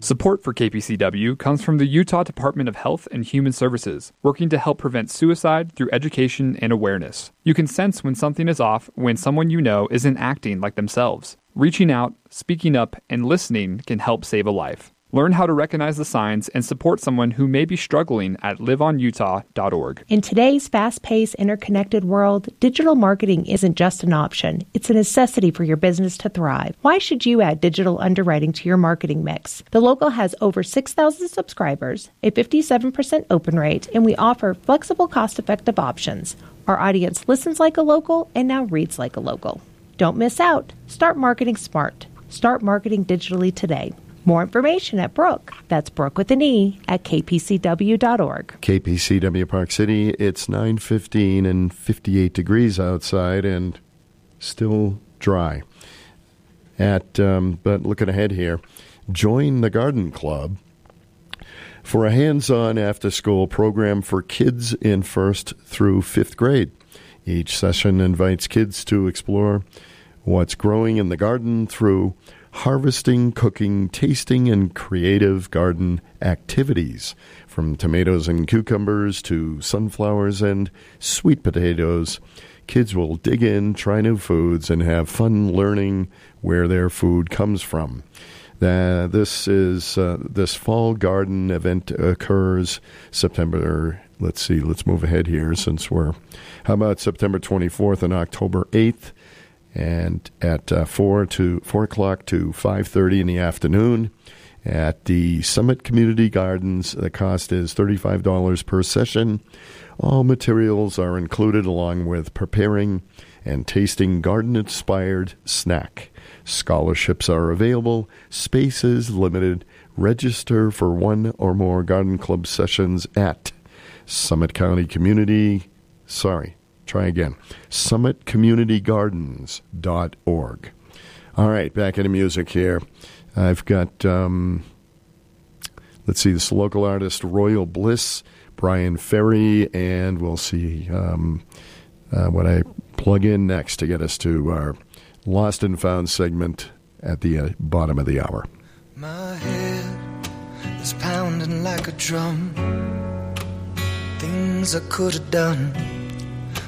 Support for KPCW comes from the Utah Department of Health and Human Services, working to help prevent suicide through education and awareness. You can sense when something is off when someone you know isn't acting like themselves. Reaching out, speaking up, and listening can help save a life. Learn how to recognize the signs and support someone who may be struggling at liveonutah.org. In today's fast-paced, interconnected world, digital marketing isn't just an option. It's a necessity for your business to thrive. Why should you add digital underwriting to your marketing mix? The Local has over 6,000 subscribers, a 57% open rate, and we offer flexible, cost-effective options. Our audience listens like a local and now reads like a local. Don't miss out. Start marketing smart. Start marketing digitally today. More information at Brooke, that's Brooke with an E, at kpcw.org. KPCW Park City, it's 9:15 and 58 degrees outside and still dry. But looking ahead here, join the Garden Club for a hands-on after-school program for kids in 1st through 5th grade. Each session invites kids to explore what's growing in the garden through harvesting, cooking, tasting, and creative garden activities. From tomatoes and cucumbers to sunflowers and sweet potatoes, kids will dig in, try new foods, and have fun learning where their food comes from. This fall garden event occurs September, let's move ahead here how about September 24th and October 8th? And at 4 o'clock to 5:30 in the afternoon at the Summit Community Gardens. The cost is $35 per session. All materials are included along with preparing and tasting garden-inspired snack. Scholarships are available. Space is limited. Register for one or more garden club sessions at summitcommunitygardens.org. All right, back into music here. I've got, this local artist, Royal Bliss, Brian Ferry, and we'll see what I plug in next to get us to our Lost and Found segment at the bottom of the hour. My head is pounding like a drum. Things I could have done